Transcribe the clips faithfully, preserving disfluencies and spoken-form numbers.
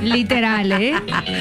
Literal, ¿eh?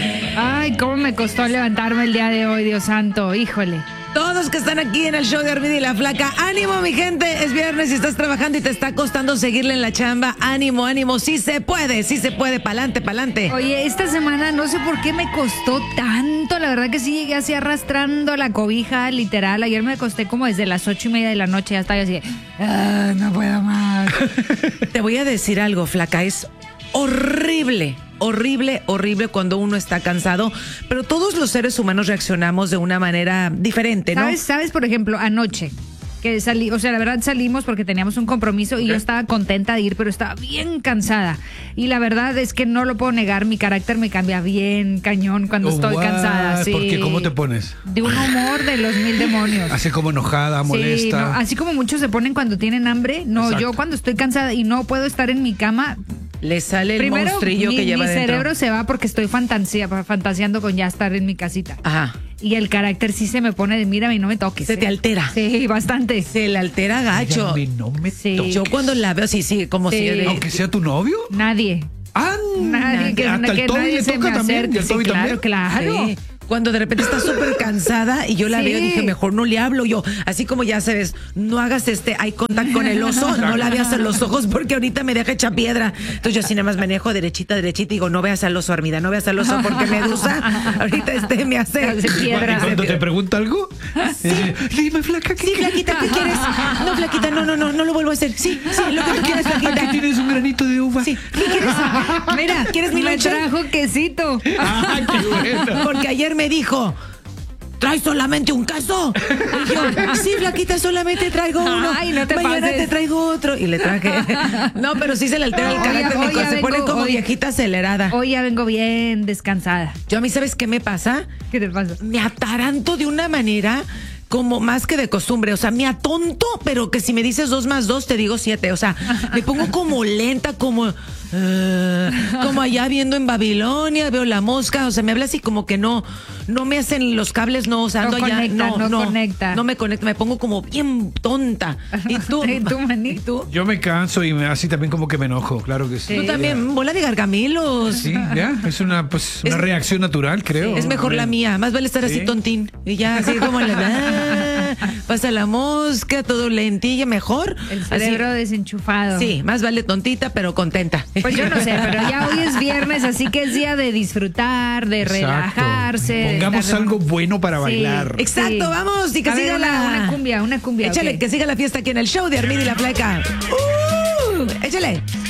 Ay, cómo me costó levantarme el día de hoy, Dios santo, híjole. Todos que están aquí en el show de Armida y la Flaca, ánimo mi gente, es viernes y estás trabajando y te está costando seguirle en la chamba, ánimo, ánimo, sí se puede, sí se puede, pa'lante, pa'lante. Oye, esta semana no sé por qué me costó tanto, la verdad que sí llegué así arrastrando la cobija, literal, ayer me acosté como desde las ocho y media de la noche, ya estaba así, ah, no puedo más. Te voy a decir algo, Flaca, es horrible. Horrible, horrible cuando uno está cansado, pero todos los seres humanos reaccionamos de una manera diferente, ¿no? ¿Sabes, sabes por ejemplo, anoche? Que salí, o sea, la verdad salimos porque teníamos un compromiso y okay. Yo estaba contenta de ir, pero estaba bien cansada. Y la verdad es que no lo puedo negar, mi carácter me cambia bien cañón cuando oh, estoy what? cansada. Sí. ¿Por qué? ¿Cómo te pones? De un humor de los mil demonios. Así como enojada, molesta. Sí, no, así como muchos se ponen cuando tienen hambre. No, exacto. Yo cuando estoy cansada y no puedo estar en mi cama... Le sale el Primero, monstrillo mi, que lleva mi dentro. cerebro se va porque estoy fantasía, fantaseando con ya estar en mi casita. Ajá. Y el carácter sí se me pone de mírame y no me toques. Se ¿eh? te altera. Sí, bastante. Se le altera gacho. Oye, no me sí. toques. Yo cuando la veo, sí, sí, como sí. si... De... Aunque sea tu novio. Nadie. Ah, nadie. Que, hasta que el Toby nadie le se toca me también. acerque. ¿Y el Sí, Toby claro, también? claro. Sí. Cuando de repente está súper cansada y yo la sí. veo, dije, mejor no le hablo yo. Así como ya sabes, no hagas este eye contact con el oso, no la veas en los ojos porque ahorita me deja hecha piedra. Entonces yo así nada más manejo derechita, derechita y digo, no veas al oso, Armida, no veas al oso porque Medusa ahorita este me hace, hace piedra. ¿Y cuando te pregunta algo? Sí. Eh, dime, Flaca, ¿qué Sí, Flaquita, ¿qué quieres? No, Flaquita, no, no, no, no lo vuelvo a hacer. Sí, sí, lo que tú quieres, Flaquita. Aquí tienes un granito de uva. Sí, ¿qué quieres? Mira, ¿quieres mi Me leche? trajo quesito. Ah, qué bueno. Porque ayer me dijo, ¿traes solamente un queso? Y yo, sí, Flaquita, solamente traigo uno. Ay, no te Mañana pases. te traigo otro. Y le traje. No, pero sí se le altera el Hoy- carácter. hoy Nico, ya se vengo- pone como hoy- viejita acelerada. Hoy ya vengo bien descansada. Yo a mí, ¿sabes qué me pasa? ¿Qué te pasa? Me ataranto de una manera como más que de costumbre. O sea, me atonto, pero que si me dices dos más dos, te digo siete. O sea, me pongo como lenta, como... Uh, como allá viendo en Babilonia, veo la mosca, o sea, me habla así como que no, no me hacen los cables, no, o sea, ando No allá, conecta, no, no no, conecta. no me conecta, me pongo como bien tonta. ¿Y tú? ¿Y tú, maní? ¿Y tú? Yo me canso y me, así también como que me enojo, claro que sí. Tú también, bola de gargamilos. Sí, ya, es una, pues, una Es- reacción natural, creo. Es mejor la mía, más vale estar así Sí. tontín. Y ya así como la ah, pasa la mosca, todo lentilla, mejor. El Así- cerebro desenchufado. Sí, más vale tontita, pero contenta. Pues yo no sé, pero ya hoy es viernes, así que es día de disfrutar, de Exacto. relajarse. de Pongamos estar- algo bueno para Sí. bailar. Exacto, Sí. vamos, y que A ver, siga una, la... una cumbia, una cumbia. Échale, ok. que siga la fiesta aquí en el show de Armida y la Flaca. Uh, échale.